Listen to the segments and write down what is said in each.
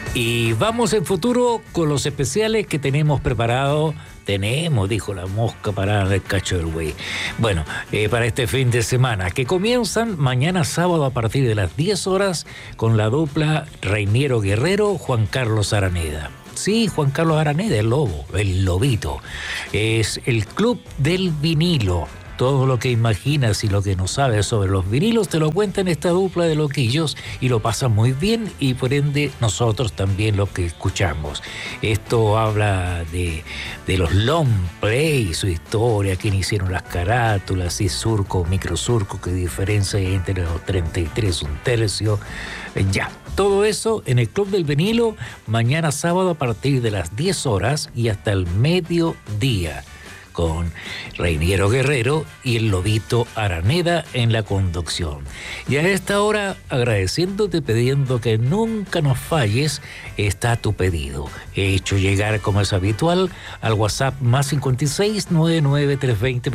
Y vamos en futuro con los especiales que tenemos preparados. Tenemos, dijo la mosca parada del cacho del güey. Bueno, para este fin de semana, que comienzan mañana sábado a partir de las 10 horas con la dupla Reiniero Guerrero, Juan Carlos Araneda. Sí, Juan Carlos Araneda, el lobo, el lobito. Es el Club del Vinilo. Todo lo que imaginas y lo que no sabes sobre los vinilos te lo cuentan esta dupla de loquillos y lo pasan muy bien, y por ende nosotros también lo que escuchamos. Esto habla de los long play, su historia, quién hicieron las carátulas, si surco o microsurco, qué diferencia hay entre los 33, un tercio. Ya, todo eso en el Club del Vinilo mañana sábado a partir de las 10 horas y hasta el mediodía, con Reiniero Guerrero y el lobito Araneda en la conducción. Y a esta hora, agradeciéndote, pidiendo que nunca nos falles, está tu pedido. He hecho llegar, como es habitual, al WhatsApp más 56 99 320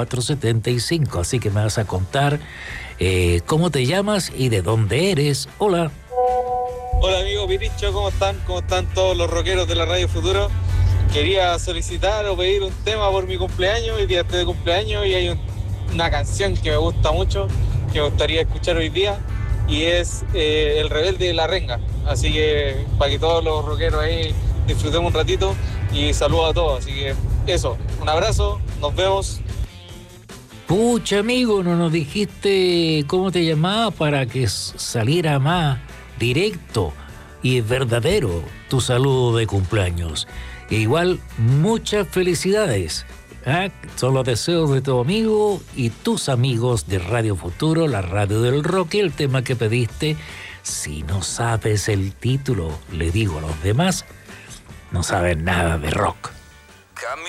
2475. Así que me vas a contar cómo te llamas y de dónde eres. Hola. Hola amigo Pirincho, ¿cómo están? ¿Cómo están todos los rockeros de la Radio Futuro? Quería solicitar o pedir un tema por mi cumpleaños. Hoy día estoy de cumpleaños y hay una canción que me gusta mucho, que me gustaría escuchar hoy día, y es El Rebelde de la Renga. Así que para que todos los rockeros ahí disfrutemos un ratito, y saludos a todos. Así que eso, un abrazo, nos vemos. Pucha, amigo, no nos dijiste cómo te llamabas para que saliera más directo y verdadero tu saludo de cumpleaños. E igual, muchas felicidades. Son los deseos de tu amigo y tus amigos de Radio Futuro, la radio del rock. Y el tema que pediste, si no sabes el título, le digo a los demás, no saben nada de rock.